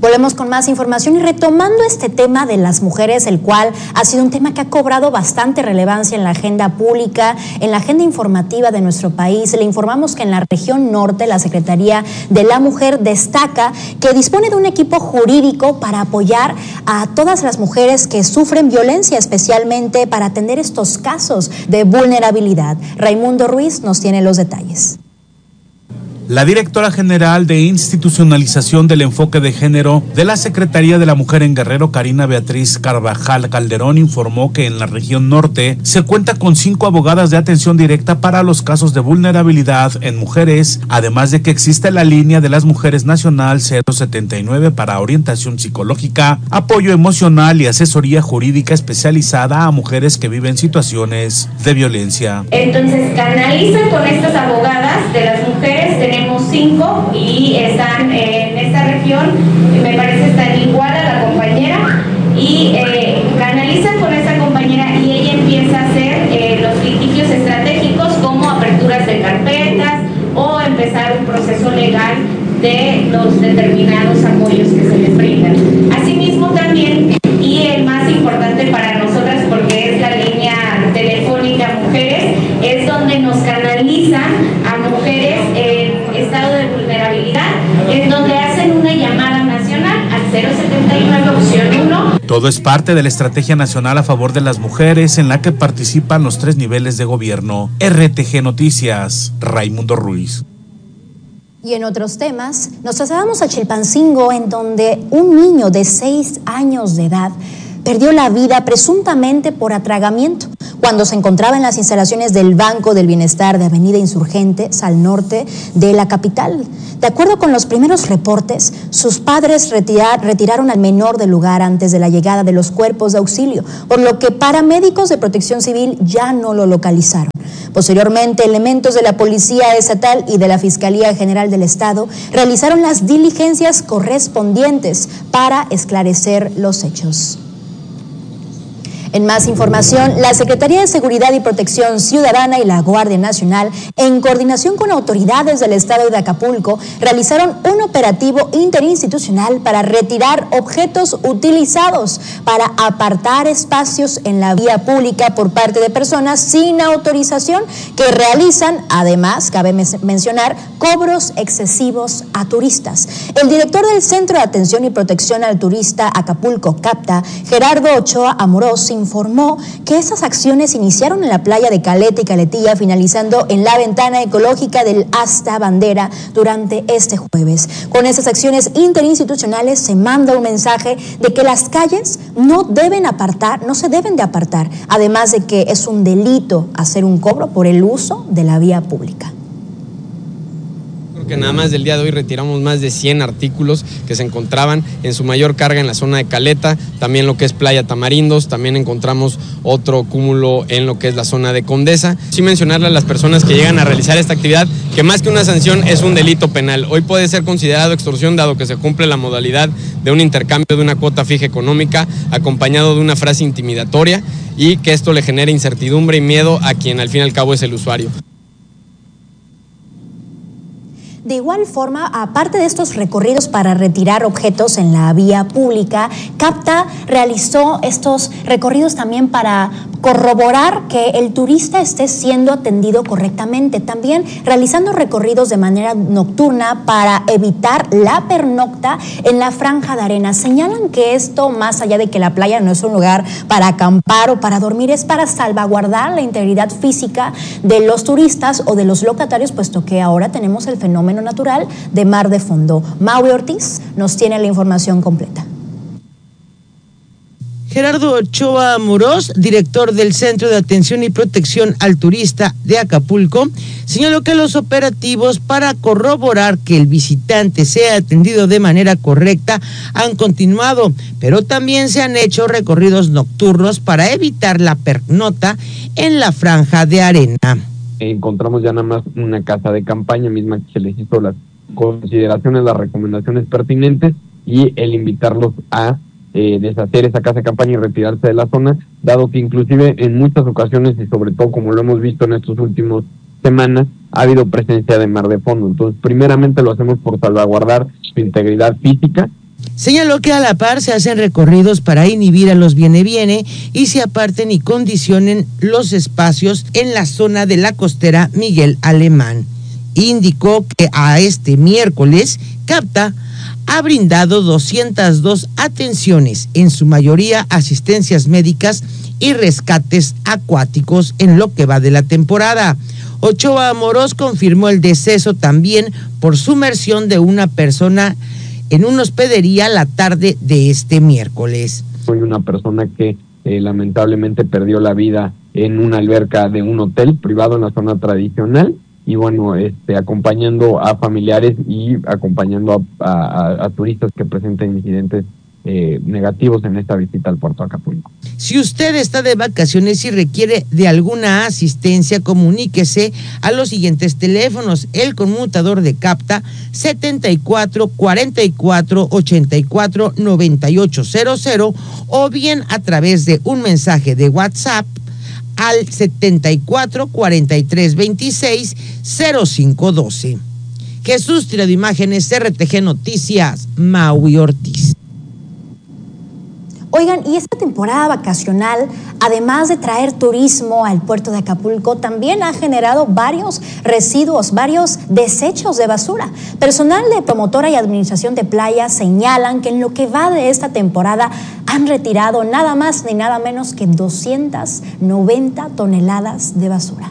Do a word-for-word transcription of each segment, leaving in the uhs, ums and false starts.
Volvemos con más información y retomando este tema de las mujeres, el cual ha sido un tema que ha cobrado bastante relevancia en la agenda pública, en la agenda informativa de nuestro país. Le informamos que en la región norte, la Secretaría de la Mujer destaca que dispone de un equipo jurídico para apoyar a todas las mujeres que sufren violencia, especialmente para atender estos casos de vulnerabilidad. Raimundo Ruiz nos tiene los detalles. La directora general de Institucionalización del Enfoque de Género de la Secretaría de la Mujer en Guerrero, Karina Beatriz Carvajal Calderón, informó que en la región norte se cuenta con cinco abogadas de atención directa para los casos de vulnerabilidad en mujeres, además de que existe la línea de las mujeres nacional cero setenta y nueve para orientación psicológica, apoyo emocional y asesoría jurídica especializada a mujeres que viven situaciones de violencia. Entonces canalizan con estas abogadas de las mujeres. Tenemos cinco y están en esta región, me parece está en Iguala la compañera, y eh, canalizan con esta compañera y ella empieza a hacer eh, los litigios estratégicos como aperturas de carpetas o empezar un proceso legal de los determinados apoyos que se les brindan. Asimismo también, y el más importante para nosotras porque es la línea telefónica Mujeres, es donde nos canalizan a mujeres en estado de vulnerabilidad, en donde hacen una llamada nacional al cero setenta y nueve opción uno. Todo es parte de la Estrategia Nacional a favor de las mujeres en la que participan los tres niveles de gobierno. R T G Noticias, Raimundo Ruiz. Y en otros temas, nos trasladamos a Chilpancingo, en donde un niño de seis años de edad perdió la vida presuntamente por atragamiento cuando se encontraba en las instalaciones del Banco del Bienestar de Avenida Insurgentes, al norte de la capital. De acuerdo con los primeros reportes, sus padres retirar, retiraron al menor del lugar antes de la llegada de los cuerpos de auxilio, por lo que paramédicos de Protección Civil ya no lo localizaron. Posteriormente, elementos de la Policía Estatal y de la Fiscalía General del Estado realizaron las diligencias correspondientes para esclarecer los hechos. En más información, la Secretaría de Seguridad y Protección Ciudadana y la Guardia Nacional, en coordinación con autoridades del estado de Acapulco, realizaron un operativo interinstitucional para retirar objetos utilizados para apartar espacios en la vía pública por parte de personas sin autorización que realizan, además, cabe mencionar, cobros excesivos a turistas. El director del Centro de Atención y Protección al Turista Acapulco, CAPTA, Gerardo Ochoa Amorós, informó que estas acciones iniciaron en la playa de Caleta y Caletilla, finalizando en la ventana ecológica del Asta Bandera durante este jueves. Con estas acciones interinstitucionales se manda un mensaje de que las calles no deben apartar, no se deben de apartar, además de que es un delito hacer un cobro por el uso de la vía pública. Que nada más del día de hoy retiramos más de cien artículos que se encontraban en su mayor carga en la zona de Caleta, también lo que es Playa Tamarindos, también encontramos otro cúmulo en lo que es la zona de Condesa. Sí mencionarle a las personas que llegan a realizar esta actividad que más que una sanción es un delito penal. Hoy puede ser considerado extorsión dado que se cumple la modalidad de un intercambio de una cuota fija económica acompañado de una frase intimidatoria y que esto le genera incertidumbre y miedo a quien al fin y al cabo es el usuario. De igual forma, aparte de estos recorridos para retirar objetos en la vía pública, CAPTA realizó estos recorridos también para corroborar que el turista esté siendo atendido correctamente. También realizando recorridos de manera nocturna para evitar la pernocta en la franja de arena. Señalan que esto, más allá de que la playa no es un lugar para acampar o para dormir, es para salvaguardar la integridad física de los turistas o de los locatarios, puesto que ahora tenemos el fenómeno natural de mar de fondo. Maui Ortiz nos tiene la información completa. Gerardo Ochoa Amorós, director del Centro de Atención y Protección al Turista de Acapulco, señaló que los operativos para corroborar que el visitante sea atendido de manera correcta han continuado, pero también se han hecho recorridos nocturnos para evitar la pernocta en la franja de arena. Encontramos ya nada más una casa de campaña misma que se les hizo las consideraciones, las recomendaciones pertinentes y el invitarlos a eh, deshacer esa casa de campaña y retirarse de la zona, dado que inclusive en muchas ocasiones y sobre todo como lo hemos visto en estos últimos semanas, ha habido presencia de mar de fondo. Entonces, primeramente lo hacemos por salvaguardar su integridad física Señaló que a la par se hacen recorridos para inhibir a los viene-viene y se aparten y condicionen los espacios en la zona de la costera Miguel Alemán. Indicó que a este miércoles CAPTA ha brindado doscientas dos atenciones, en su mayoría asistencias médicas y rescates acuáticos en lo que va de la temporada. Ochoa Amorós confirmó el deceso también por sumersión de una persona en una hospedería la tarde de este miércoles. Soy una persona que eh, lamentablemente perdió la vida en una alberca de un hotel privado en la zona tradicional y bueno, este, acompañando a familiares y acompañando a, a, a turistas que presenten incidentes eh, negativos en esta visita al puerto de Acapulco. Si usted está de vacaciones y requiere de alguna asistencia, comuníquese a los siguientes teléfonos: el conmutador de CAPTA setenta y cuatro cuarenta y cuatro ochenta y cuatro noventa y ocho cero cero o bien a través de un mensaje de WhatsApp al setenta y cuatro cuarenta y tres veintiséis cero cinco doce. Jesús Tirado Imágenes, R T G Noticias, Maui Ortiz. Oigan, y esta temporada vacacional, además de traer turismo al puerto de Acapulco, también ha generado varios residuos, varios desechos de basura. Personal de promotora y administración de playas señalan que en lo que va de esta temporada han retirado nada más ni nada menos que doscientas noventa toneladas de basura.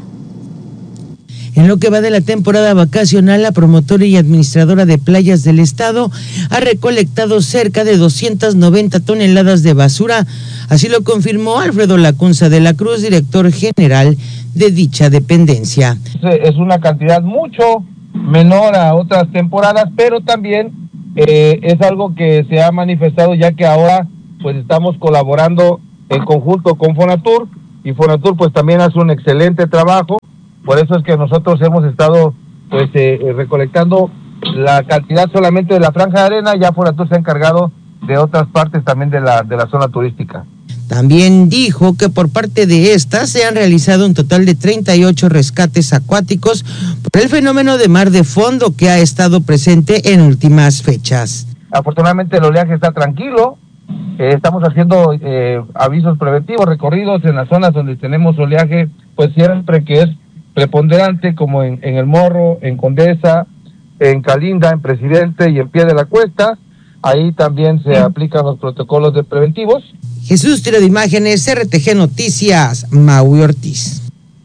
En lo que va de la temporada vacacional, la promotora y administradora de playas del estado ha recolectado cerca de doscientas noventa toneladas de basura. Así lo confirmó Alfredo Lacunza de la Cruz, director general de dicha dependencia. Es una cantidad mucho menor a otras temporadas, pero también eh, es algo que se ha manifestado ya que ahora pues estamos colaborando en conjunto con Fonatur y Fonatur pues también hace un excelente trabajo. Por eso es que nosotros hemos estado pues eh, recolectando la cantidad solamente de la franja de arena, ya Fonatur se ha encargado de otras partes también de la, de la zona turística. También dijo que por parte de esta se han realizado un total de treinta y ocho rescates acuáticos por el fenómeno de mar de fondo que ha estado presente en últimas fechas. Afortunadamente el oleaje está tranquilo, eh, estamos haciendo eh, avisos preventivos, recorridos en las zonas donde tenemos oleaje, pues siempre que es preponderante, como en, en El Morro, en Condesa, en Calinda, en Presidente y en Pie de la Cuesta. Ahí también se aplican los protocolos de preventivos. Jesús Tirado Imágenes, R T G Noticias, Maui Ortiz.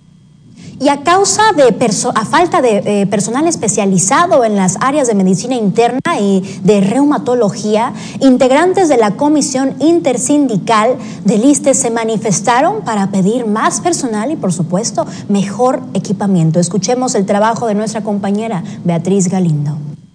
Y a causa de perso- a falta de eh, personal especializado en las áreas de medicina interna y de reumatología, integrantes de la Comisión Intersindical del ISSSTE se manifestaron para pedir más personal y, por supuesto, mejor equipamiento. Escuchemos el trabajo de nuestra compañera Beatriz Galindo.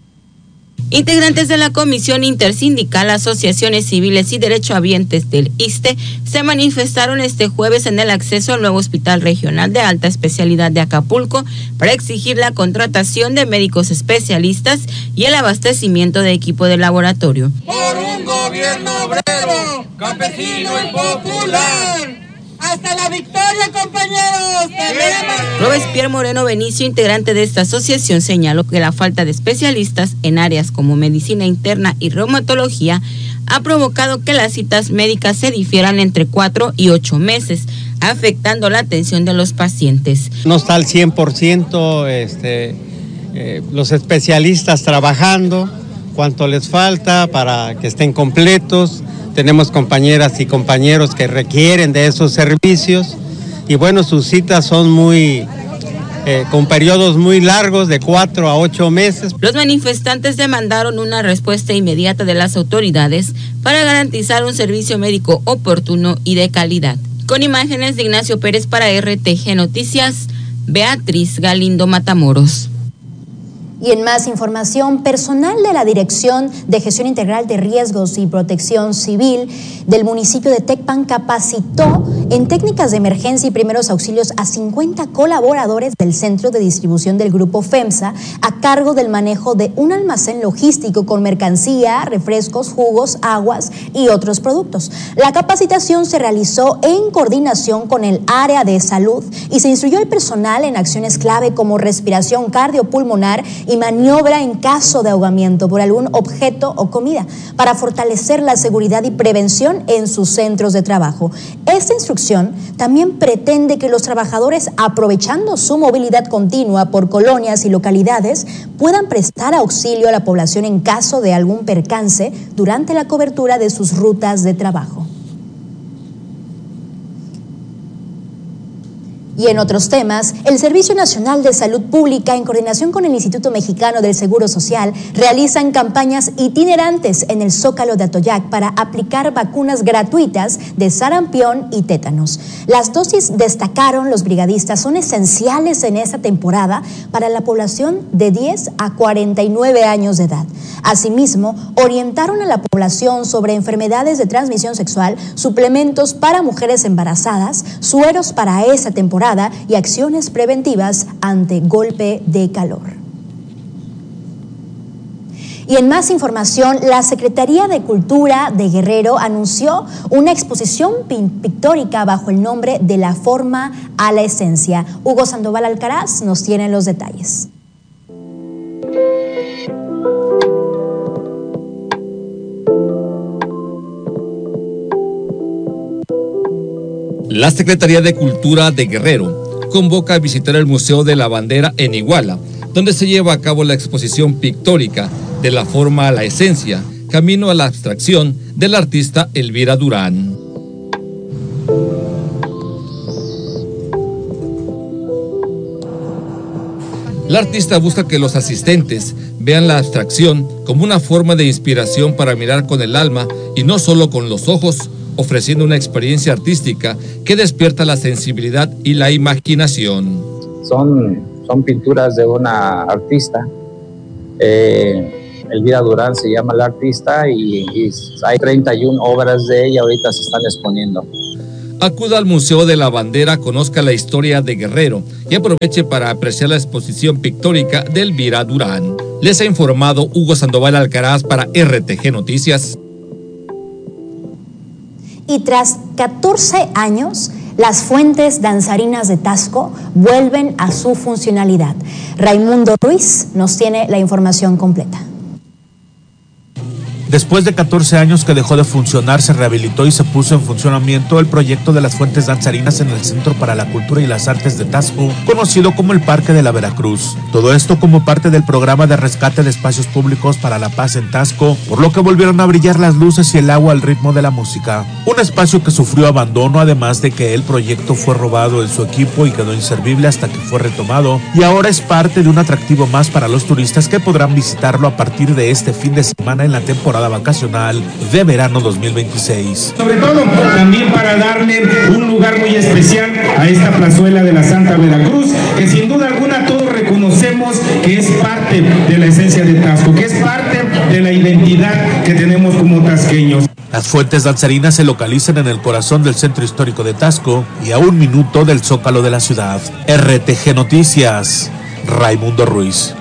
Integrantes de la Comisión Intersindical, Asociaciones Civiles y Derechohabientes del ISSSTE se manifestaron este jueves en el acceso al nuevo Hospital Regional de Alta Especialidad de Acapulco para exigir la contratación de médicos especialistas y el abastecimiento de equipo de laboratorio. Por un gobierno obrero, campesino y popular. ¡Hasta la victoria, compañeros! ¡Tenemos! Robespierre Moreno Benicio, integrante de esta asociación, señaló que la falta de especialistas en áreas como medicina interna y reumatología ha provocado que las citas médicas se difieran entre cuatro y ocho meses, afectando la atención de los pacientes. No está al cien por ciento este, eh, los especialistas trabajando, cuánto les falta para que estén completos. Tenemos compañeras y compañeros que requieren de esos servicios y bueno, sus citas son muy, eh, con periodos muy largos de cuatro a ocho meses. Los manifestantes demandaron una respuesta inmediata de las autoridades para garantizar un servicio médico oportuno y de calidad. Con imágenes de Ignacio Pérez para R T G Noticias, Beatriz Galindo Matamoros. Y en más información, personal de la Dirección de Gestión Integral de Riesgos y Protección Civil del municipio de Tecpan capacitó en técnicas de emergencia y primeros auxilios a cincuenta colaboradores del centro de distribución del grupo FEMSA a cargo del manejo de un almacén logístico con mercancía, refrescos, jugos, aguas y otros productos. La capacitación se realizó en coordinación con el área de salud y se instruyó al personal en acciones clave como respiración cardiopulmonar y maniobra en caso de ahogamiento por algún objeto o comida, para fortalecer la seguridad y prevención en sus centros de trabajo. Esta instrucción también pretende que los trabajadores, aprovechando su movilidad continua por colonias y localidades, puedan prestar auxilio a la población en caso de algún percance durante la cobertura de sus rutas de trabajo. Y en otros temas, el Servicio Nacional de Salud Pública, en coordinación con el Instituto Mexicano del Seguro Social, realizan campañas itinerantes en el Zócalo de Atoyac para aplicar vacunas gratuitas de sarampión y tétanos. Las dosis, destacaron los brigadistas, son esenciales en esta temporada para la población de diez a cuarenta y nueve años de edad. Asimismo, orientaron a la población sobre enfermedades de transmisión sexual, suplementos para mujeres embarazadas, sueros para esa temporada y acciones preventivas ante golpe de calor. Y en más información, la Secretaría de Cultura de Guerrero anunció una exposición pictórica bajo el nombre De la Forma a la Esencia. Hugo Sandoval Alcaraz nos tiene los detalles. La Secretaría de Cultura de Guerrero convoca a visitar el Museo de la Bandera en Iguala, donde se lleva a cabo la exposición pictórica De la Forma a la Esencia, Camino a la Abstracción, del artista Elvira Durán. La artista busca que los asistentes vean la abstracción como una forma de inspiración para mirar con el alma y no solo con los ojos, ofreciendo una experiencia artística que despierta la sensibilidad y la imaginación. Son, son pinturas de una artista, eh, Elvira Durán se llama la artista, y, y hay treinta y una obras de ella, ahorita se están exponiendo. Acuda al Museo de la Bandera, conozca la historia de Guerrero y aproveche para apreciar la exposición pictórica de Elvira Durán. Les ha informado Hugo Sandoval Alcaraz para R T G Noticias. Y tras catorce años, las fuentes danzarinas de Taxco vuelven a su funcionalidad. Raimundo Ruiz nos tiene la información completa. Después de catorce años que dejó de funcionar, se rehabilitó y se puso en funcionamiento el proyecto de las fuentes danzarinas en el Centro para la Cultura y las Artes de Taxco, conocido como el Parque de la Veracruz. Todo esto como parte del programa de rescate de espacios públicos para la paz en Taxco, por lo que volvieron a brillar las luces y el agua al ritmo de la música. Un espacio que sufrió abandono, además de que el proyecto fue robado en su equipo y quedó inservible hasta que fue retomado, y ahora es parte de un atractivo más para los turistas que podrán visitarlo a partir de este fin de semana en la temporada vacacional de verano dos mil veintiséis. Sobre todo también para darle un lugar muy especial a esta plazuela de la Santa Veracruz, que sin duda alguna todos reconocemos que es parte de la esencia de Taxco, que es parte de la identidad que tenemos como tasqueños. Las fuentes danzarinas se localizan en el corazón del centro histórico de Taxco y a un minuto del Zócalo de la ciudad. R T G Noticias, Raimundo Ruiz.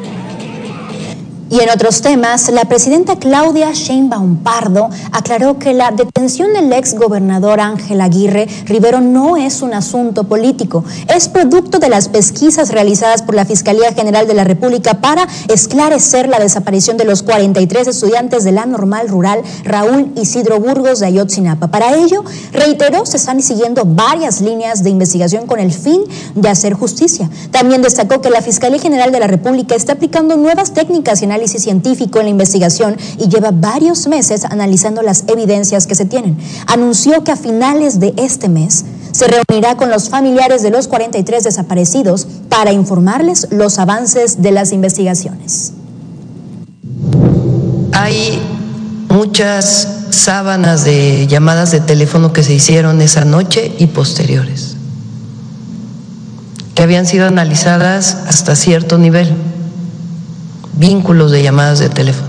Y en otros temas, la presidenta Claudia Sheinbaum Pardo aclaró que la detención del ex gobernador Ángel Aguirre Rivero no es un asunto político, es producto de las pesquisas realizadas por la Fiscalía General de la República para esclarecer la desaparición de los cuarenta y tres estudiantes de la Normal Rural Raúl Isidro Burgos de Ayotzinapa. Para ello, reiteró, se están siguiendo varias líneas de investigación con el fin de hacer justicia. También destacó que la Fiscalía General de la República está aplicando nuevas técnicas y análisis científico en la investigación y lleva varios meses analizando las evidencias que se tienen. Anunció que a finales de este mes se reunirá con los familiares de los cuarenta y tres desaparecidos para informarles los avances de las investigaciones. Hay muchas sábanas de llamadas de teléfono que se hicieron esa noche y posteriores, que habían sido analizadas hasta cierto nivel. Vínculos de llamadas de teléfono.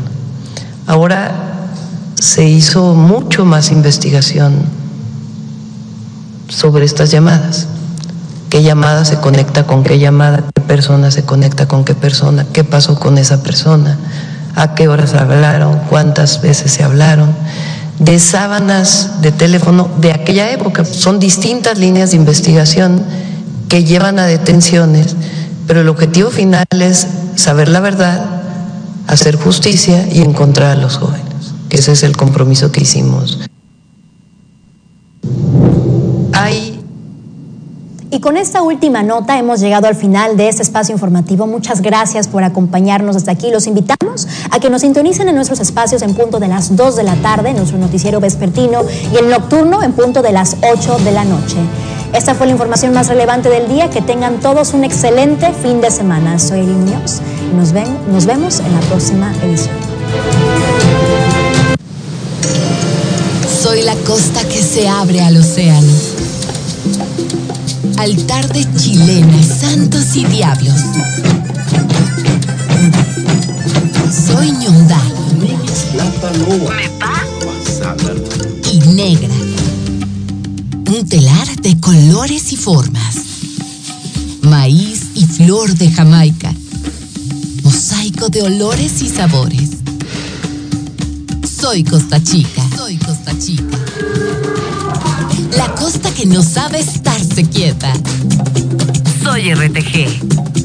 Ahora se hizo mucho más investigación sobre estas llamadas. ¿Qué llamada se conecta con qué llamada? ¿Qué persona se conecta con qué persona? ¿Qué pasó con esa persona? ¿A qué horas hablaron? ¿Cuántas veces se hablaron? De sábanas de teléfono de aquella época. Son distintas líneas de investigación que llevan a detenciones, pero el objetivo final es saber la verdad, hacer justicia y encontrar a los jóvenes, que ese es el compromiso que hicimos. Hay Y con esta última nota hemos llegado al final de este espacio informativo. Muchas gracias por acompañarnos hasta aquí. Los invitamos a que nos sintonicen en nuestros espacios en punto de las dos de la tarde, en nuestro noticiero vespertino, y el nocturno en punto de las ocho de la noche. Esta fue la información más relevante del día. Que tengan todos un excelente fin de semana. Soy Eli Muñoz y nos, ven, nos vemos en la próxima edición. Soy la costa que se abre al océano. Altar de chilena, santos y diablos. Soy ñondá. Y negra. Un telar de colores y formas. Maíz y flor de Jamaica. Mosaico de olores y sabores. Soy Costa Chica. Soy Costa Chica. La costa que no sabe estarse quieta. Soy R T G.